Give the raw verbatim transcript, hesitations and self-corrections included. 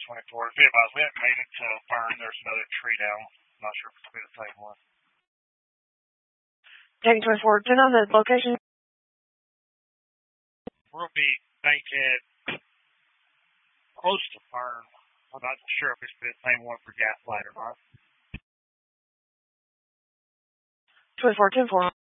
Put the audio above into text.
twenty-four. Be advised, we haven't made it to Fern. There's another tree down. I'm not sure if it's going to be the same one. Taking twenty-four. Do you know the location? We'll be thinking close to Fern. I'm not sure if it's the same one for Gaslight or not. twenty-four, ten four.